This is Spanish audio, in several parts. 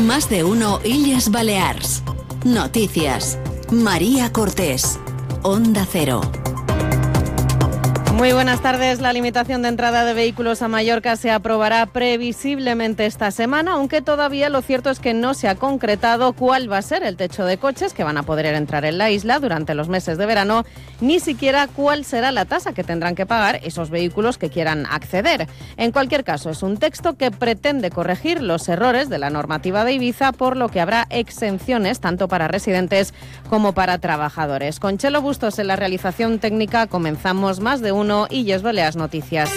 Más de uno Illes Balears. Noticias. María Cortés. Onda Cero. Muy buenas tardes. La limitación de entrada de vehículos a Mallorca se aprobará previsiblemente esta semana, aunque todavía lo cierto es que no se ha concretado cuál va a ser el techo de coches que van a poder entrar en la isla durante los meses de verano, ni siquiera cuál será la tasa que tendrán que pagar esos vehículos que quieran acceder. En cualquier caso, es un texto que pretende corregir los errores de la normativa de Ibiza, por lo que habrá exenciones tanto para residentes como para trabajadores. Con Chelo Bustos en la realización técnica comenzamos Más de Uno Illes Balears Noticias.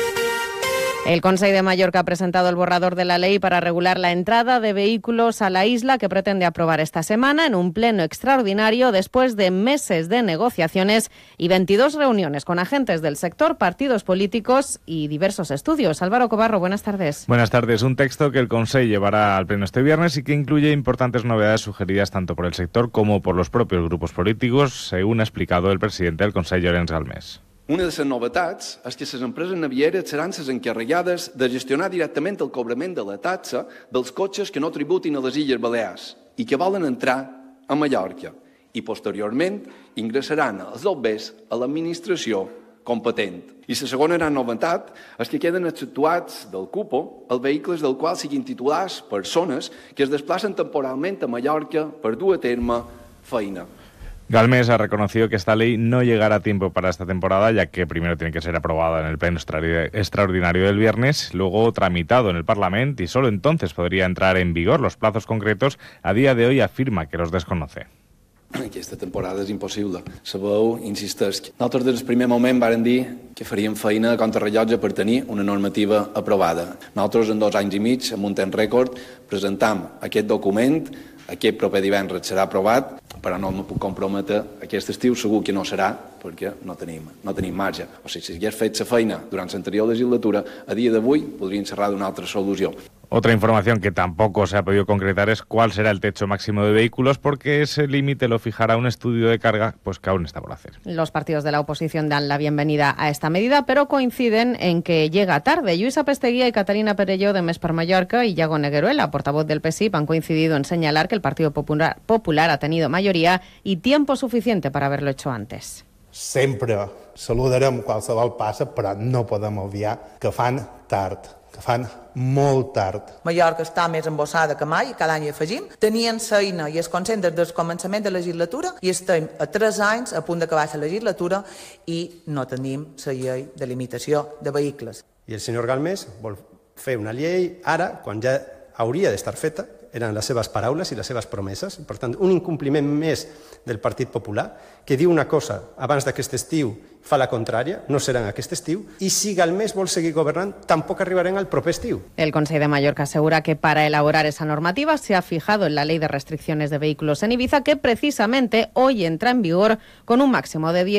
El Consell de Mallorca ha presentado el borrador de la ley para regular la entrada de vehículos a la isla, que pretende aprobar esta semana en un pleno extraordinario después de meses de negociaciones y 22 reuniones con agentes del sector, partidos políticos y diversos estudios. Álvaro Cobarro, buenas tardes. Buenas tardes. Un texto que el Consell llevará al pleno este viernes y que incluye importantes novedades sugeridas tanto por el sector como por los propios grupos políticos, según ha explicado el presidente del Consell, Llorenç Galmés. Una de les novetats és que les empreses navieres seran les encarregades de gestionar directament el cobrament de la taxa dels cotxes que no tributin a les Illes Balears i que volen entrar a Mallorca i posteriorment ingressaran els bombers a l'administració competent. I la segona gran novetat és que queden exceptuats del cupo els vehicles del qual siguin titulars persones que es desplacen temporalment a Mallorca per dur a terme feina. Galmés ha reconocido que esta ley no llegará a tiempo para esta temporada, ya que primero tiene que ser aprobada en el pleno extraordinario del viernes, luego tramitado en el Parlamento y solo entonces podría entrar en vigor. Los plazos concretos a día de hoy afirma que los desconoce. Aquesta temporada és impossible. Sabeu, insisteix, nosaltres des del primer moment vàrem dir que faríem feina a contrarrellotge per tenir una normativa aprovada. Nosaltres en 2 anys i mig, amb un temps rècord, presentam aquest document, aquest proper divendres serà aprovat, però no me puc comprometre, aquest estiu segur que no serà, perquè no tenim marge. O sigui, si hagués fet la feina durant l'anterior legislatura, a dia d'avui podrien cerrar d'una altra solució. Otra información que tampoco se ha podido concretar es cuál será el techo máximo de vehículos, porque ese límite lo fijará un estudio de carga pues que aún está por hacer. Los partidos de la oposición dan la bienvenida a esta medida, pero coinciden en que llega tarde. Lluïsa Pesteguía y Catalina Perelló, de Més per Mallorca, y Iago Negueruela, portavoz del PSIP, han coincidido en señalar que el Partido Popular ha tenido mayoría y tiempo suficiente para haberlo hecho antes. Sempre saludarem qualsevol passa, però no podem obviar que fan tard, que fan molt tard. Mallorca està més embossada que mai, cada any hi afegim. Tenien feina i es consent des del començament de la legislatura i estem a 3 anys a punt d'acabar la legislatura i no tenim la llei de limitació de vehicles. I el senyor Galmés vol fer una llei ara, quan ja hauria d'estar feta, eren les seves paraules i les seves promeses. Per tant, un incompliment més del Partit Popular, que diu una cosa abans d'aquest estiu, fa la contrària, no serà aquest estiu, y si Galmés vol seguir gobernant, tampoco arribarán al proper estiu. El Consell de Mallorca asegura que para elaborar esa normativa se ha fijado en la Ley de Restricciones de Vehículos en Ibiza, que precisamente hoy entra en vigor con un máximo de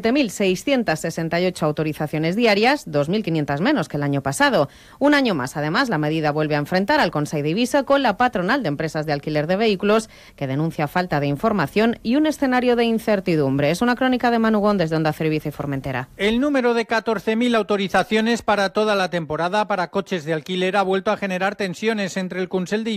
17.668 autorizaciones diarias, 2.500 menos que el año pasado. Un año más, además, la medida vuelve a enfrentar al Consell de Ibiza con la patronal de empresas de alquiler de vehículos, que denuncia falta de información y un escenario de incertidumbre. Es una crónica de Manu Gon desde Onda Cero Ibiza y Formentera. El número de 14.000 autorizaciones para toda la temporada para coches de alquiler ha vuelto a generar tensiones entre el Consell de